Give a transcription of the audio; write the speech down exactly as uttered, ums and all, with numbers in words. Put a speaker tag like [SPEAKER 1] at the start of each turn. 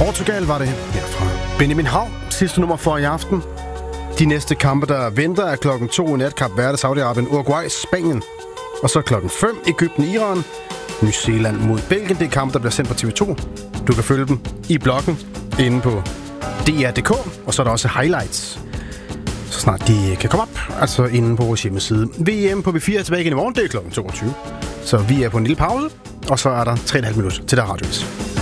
[SPEAKER 1] Portugal var det herfra. Benjamin Hav, sidste nummer for i aften. De næste kampe, der venter, er klokken to i nat, Kap Verde, Saudi-Arabien, Uruguay, Spanien. Og så klokken fem, Egypten, Iran, Ny Zealand mod Belgien. Det er kampe, der bliver sendt på T V to. Du kan følge dem i bloggen inde på D R punktum D K, og så er der også highlights, så snart de kan komme op, altså inde på vores hjemmeside. V M på B fire er tilbage igen i morgen, det er klokken toogtyve. Så vi er på en lille pause, og så er der tre komma fem minutter til der radiovis.